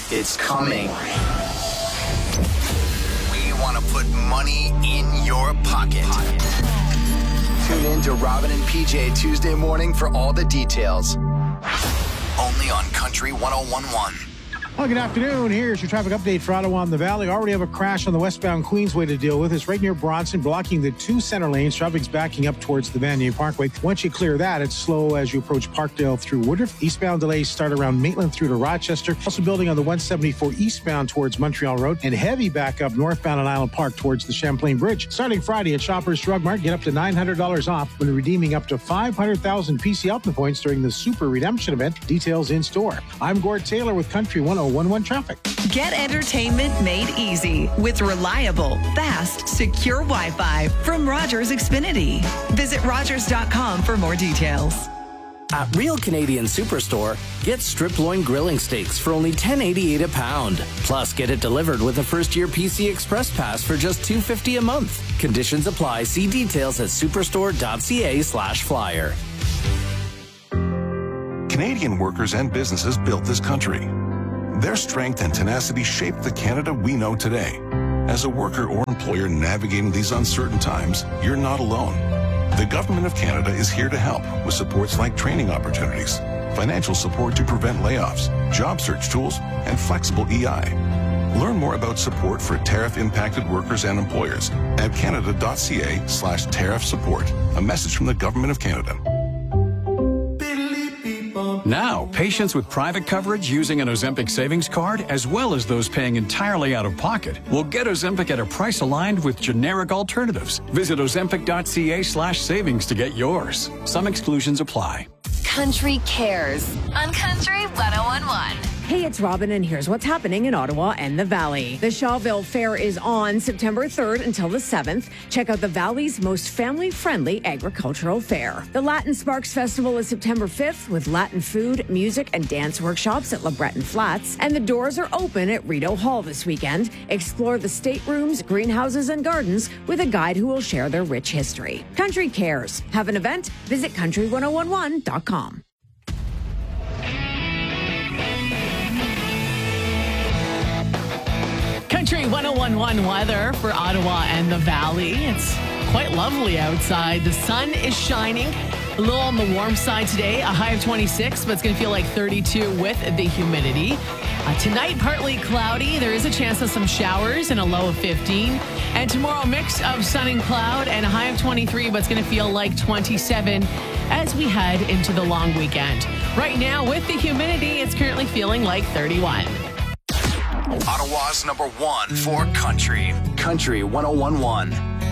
It's coming. We want to put money in your pocket. Tune in to Robin and PJ Tuesday morning for all the details. Only on Country 101.1. Well, good afternoon. Here's your traffic update for Ottawa and the Valley. Already have a crash on the westbound Queensway to deal with. It's right near Bronson, blocking the two center lanes. Traffic's backing up towards the Vanier Parkway. Once you clear that, it's slow as you approach Parkdale through Woodruff. Eastbound delays start around Maitland through to Rochester. Also building on the 174 eastbound towards Montreal Road. And heavy backup northbound on Island Park towards the Champlain Bridge. Starting Friday at Shoppers Drug Mart, get up to $900 off when redeeming up to 500,000 PC Ultimate points during the Super Redemption event. Details in store. I'm Gord Taylor with Country 101.1 Traffic. Get entertainment made easy with reliable, fast, secure Wi-Fi from Rogers Xfinity. Visit Rogers.com for more details. At Real Canadian Superstore, get strip loin grilling steaks for only $10.88 a pound. Plus, get it delivered with a first-year PC Express Pass for just $2.50 a month. Conditions apply. See details at superstore.ca/flyer. Canadian workers and businesses built this country. Their strength and tenacity shaped the Canada we know today. As a worker or employer navigating these uncertain times, you're not alone. The Government of Canada is here to help with supports like training opportunities, financial support to prevent layoffs, job search tools, and flexible EI. Learn more about support for tariff-impacted workers and employers at canada.ca/tariff support. A message from the Government of Canada. Now, patients with private coverage using an Ozempic savings card, as well as those paying entirely out of pocket, will get Ozempic at a price aligned with generic alternatives. Visit ozempic.ca/savings to get yours. Some exclusions apply. Country Cares on Country 101.1. Hey, it's Robin, and here's what's happening in Ottawa and the Valley. The Shawville Fair is on September 3rd until the 7th. Check out the Valley's most family-friendly agricultural fair. The Latin Sparks Festival is September 5th with Latin food, music, and dance workshops at LeBreton Flats. And the doors are open at Rideau Hall this weekend. Explore the staterooms, greenhouses, and gardens with a guide who will share their rich history. Country Cares. Have an event? Visit country1011.com. Country 101.1 weather for Ottawa and the Valley. It's quite lovely outside. The sun is shining. A little on the warm side today, a high of 26, but it's going to feel like 32 with the humidity. Tonight, partly cloudy. There is a chance of some showers and a low of 15. And tomorrow, mix of sun and cloud and a high of 23, but it's going to feel like 27 as we head into the long weekend. Right now, with the humidity, it's currently feeling like 31. Ottawa's number one for country. Country 101.1.